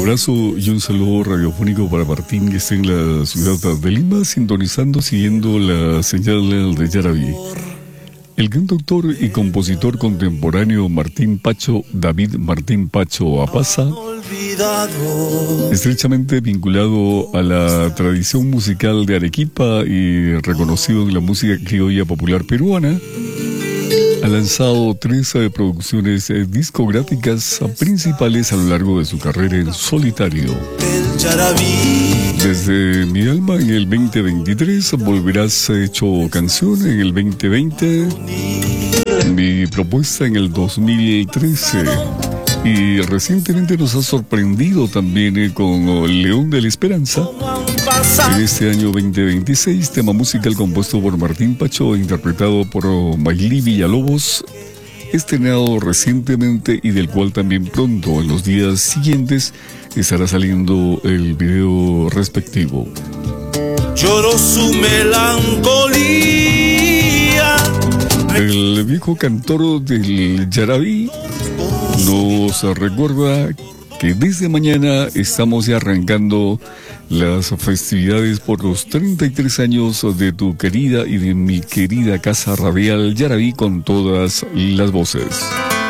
abrazo y un saludo radiofónico para Martín, que está en la ciudad de Lima, sintonizando, siguiendo la señal de Yaraví. El cantautor y compositor contemporáneo Martín Pacho, David Martín Pacho Apaza, estrechamente vinculado a la tradición musical de Arequipa y reconocido en la música criolla popular peruana, ha lanzado 3 producciones discográficas principales a lo largo de su carrera en solitario. Desde Mi Alma en el 2023, Volverás hecho canción en el 2020, Mi Propuesta en el 2013. Y recientemente nos ha sorprendido también con León de la Esperanza. En este año 2026, tema musical compuesto por Martín Pacho, interpretado por Mayli Villalobos, estrenado recientemente y del cual también pronto, en los días siguientes, estará saliendo el video respectivo. Lloró su melancolía. El viejo cantor del Yaraví nos recuerda que desde mañana estamos ya arrancando las festividades por los 33 años de tu querida y de mi querida Casa Radial Yaraví con todas las voces.